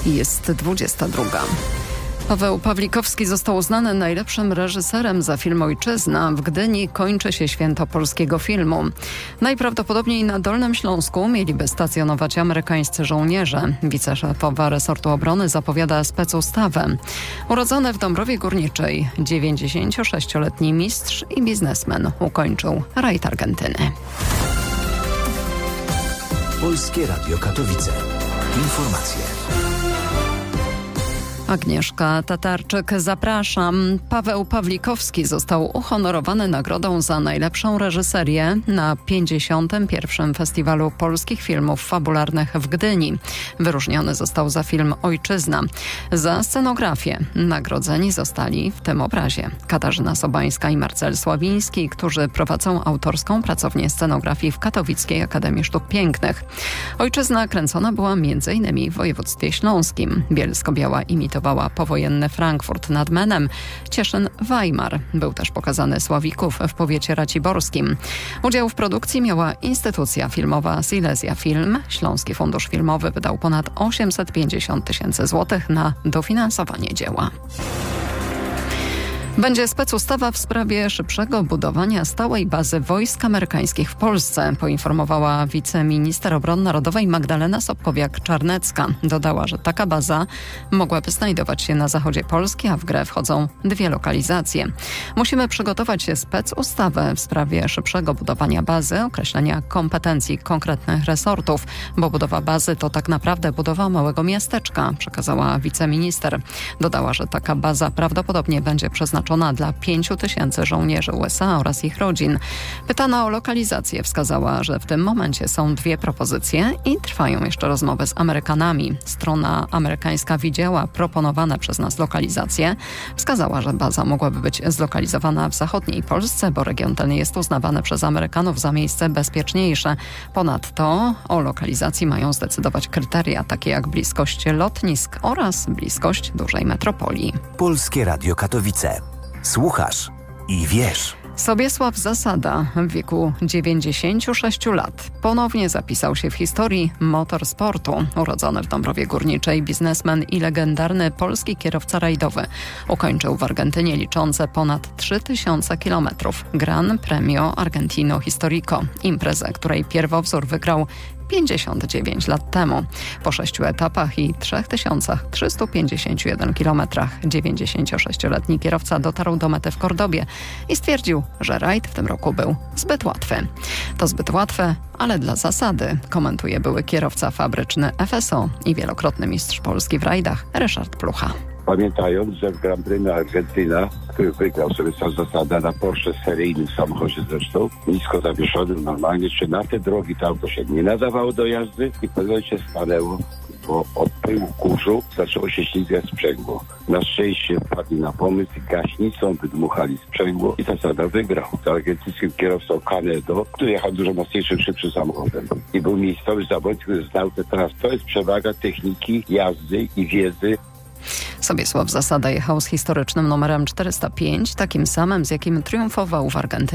Jest 22. Paweł Pawlikowski został uznany najlepszym reżyserem za film Ojczyzna. W Gdyni kończy się święto polskiego filmu. Najprawdopodobniej na Dolnym Śląsku mieliby stacjonować amerykańscy żołnierze. Wiceszefowa resortu obrony zapowiada specustawę. Urodzony w Dąbrowie Górniczej 96-letni mistrz i biznesmen ukończył rajd Argentyny. Polskie Radio Katowice. Informacje. Agnieszka Tatarczyk, zapraszam. Paweł Pawlikowski został uhonorowany nagrodą za najlepszą reżyserię na 51. Festiwalu Polskich Filmów Fabularnych w Gdyni. Wyróżniony został za film Ojczyzna. Za scenografię nagrodzeni zostali w tym obrazie Katarzyna Sobańska i Marcel Sławiński, którzy prowadzą autorską pracownię scenografii w Katowickiej Akademii Sztuk Pięknych. Ojczyzna kręcona była m.in. w województwie śląskim. Bielsko-Biała imitowała powojenny Frankfurt nad Menem, Cieszyn Weimar. Był też pokazany Sławików w powiecie raciborskim. Udział w produkcji miała instytucja filmowa Silesia Film. Śląski Fundusz Filmowy wydał ponad 850 000 złotych na dofinansowanie dzieła. Będzie specustawa w sprawie szybszego budowania stałej bazy wojsk amerykańskich w Polsce, poinformowała wiceminister obrony narodowej Magdalena Sobkowiak-Czarnecka. Dodała, że taka baza mogłaby znajdować się na zachodzie Polski, a w grę wchodzą 2 lokalizacje. Musimy przygotować specustawę w sprawie szybszego budowania bazy, określenia kompetencji konkretnych resortów, bo budowa bazy to tak naprawdę budowa małego miasteczka, przekazała wiceminister. Dodała, że taka baza prawdopodobnie będzie przeznaczona dla 5 000 żołnierzy USA oraz ich rodzin. Pytana o lokalizację wskazała, że w tym momencie są 2 propozycje i trwają jeszcze rozmowy z Amerykanami. Strona amerykańska widziała proponowane przez nas lokalizacje. Wskazała, że baza mogłaby być zlokalizowana w zachodniej Polsce, bo region ten jest uznawany przez Amerykanów za miejsce bezpieczniejsze. Ponadto o lokalizacji mają zdecydować kryteria takie jak bliskość lotnisk oraz bliskość dużej metropolii. Polskie Radio Katowice. Słuchasz i wiesz. Sobiesław Zasada w wieku 96 lat ponownie zapisał się w historii motorsportu. Urodzony w Dąbrowie Górniczej biznesmen i legendarny polski kierowca rajdowy ukończył w Argentynie liczące ponad 3000 kilometrów Gran Premio Argentino Historico, imprezę, której pierwowzór wygrał 59 lat temu. Po 6 etapach i 3351 kilometrach 96-letni kierowca dotarł do mety w Kordobie i stwierdził, że rajd w tym roku był zbyt łatwy. To zbyt łatwe, ale dla zasady, komentuje były kierowca fabryczny FSO i wielokrotny mistrz Polski w rajdach Ryszard Plucha. Pamiętając, że w Grand Prix Argentyna, który wygrał sobie Zasada na Porsche seryjnym samochodzie zresztą, nisko zawieszonym normalnie, czy na te drogi to auto się nie nadawało do jazdy i w pewnym momencie stanęło, bo od pyłu kurzu zaczęło się ślizgać sprzęgło. Na szczęście wpadli na pomysł i gaśnicą wydmuchali sprzęgło i Zasada wygrał z argentyńskim kierowcą Canedo, który jechał dużo mocniejszym, szybszym samochodem. I był miejscowy zawodnik, który znał te teraz. To jest przewaga techniki, jazdy i wiedzy. Sobiesław Zasada jechał z historycznym numerem 405, takim samym, z jakim triumfował w Argentynie